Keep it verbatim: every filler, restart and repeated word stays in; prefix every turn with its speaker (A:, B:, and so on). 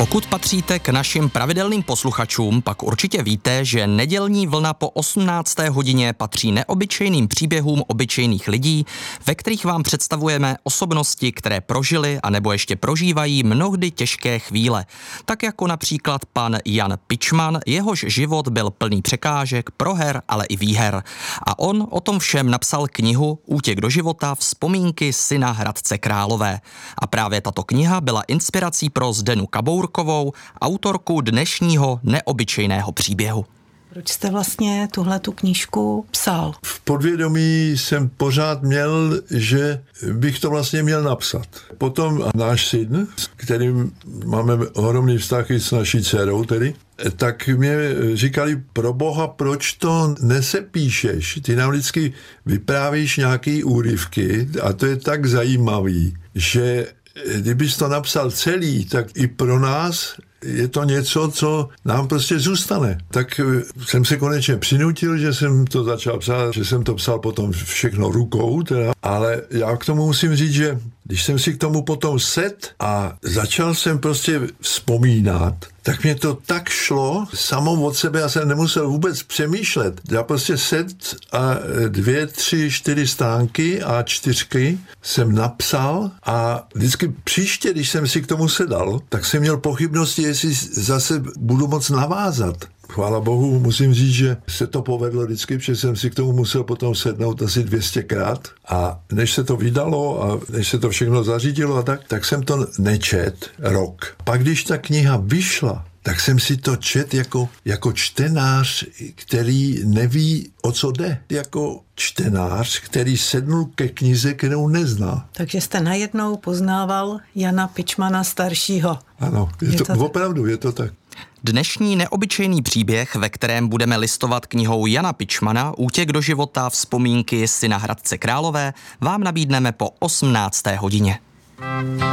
A: Pokud patříte k našim pravidelným posluchačům, pak určitě víte, že nedělní vlna po osmnácté hodině patří neobyčejným příběhům obyčejných lidí, ve kterých vám představujeme osobnosti, které prožily a nebo ještě prožívají mnohdy těžké chvíle. Tak jako například pan Jan Pičman, jehož život byl plný překážek, proher, ale i výher. A on o tom všem napsal knihu Útěk do života, vzpomínky syna Hradce Králové. A právě tato kniha byla inspirací pro Zdenu Kabourkovou, autorku dnešního neobyčejného příběhu.
B: Proč jste vlastně tuhletu knížku psal?
C: V podvědomí jsem pořád měl, že bych to vlastně měl napsat. Potom náš syn, s kterým máme ohromný vztah i s naší dcerou tedy, tak mě říkali, pro boha, proč to nesepíšeš? Ty nám vždycky vyprávíš nějaký úryvky a to je tak zajímavý, že kdybys to napsal celý, tak i pro nás je to něco, co nám prostě zůstane. Tak jsem se konečně přinutil, že jsem to začal psát, že jsem to psal potom všechno rukou, teda. Ale já k tomu musím říct, že když jsem si k tomu potom set a začal jsem prostě vzpomínat, tak mě to tak šlo samo od sebe, já jsem nemusel vůbec přemýšlet. Já prostě set a dvě, tři, čtyři stánky a čtyřky jsem napsal a vždycky příště, když jsem si k tomu sedal, tak jsem měl pochybnosti, jestli zase budu moc navázat. Chvála bohu, musím říct, že se to povedlo vždycky, protože jsem si k tomu musel potom sednout asi dvě stě krát a než se to vydalo a než se to všechno zařídilo a tak, tak jsem to nečet rok. Pak když ta kniha vyšla, tak jsem si to čet jako, jako čtenář, který neví, o co jde. Jako čtenář, který sednul ke knize, kterou nezná.
B: Takže jste najednou poznával Jana Pičmana staršího.
C: Ano, je
B: je
C: to,
B: to
C: opravdu je to tak.
A: Dnešní neobyčejný příběh, ve kterém budeme listovat knihou Jana Pičmana Útěk do života, vzpomínky syna Hradce Králové, vám nabídneme po osmnácté hodině.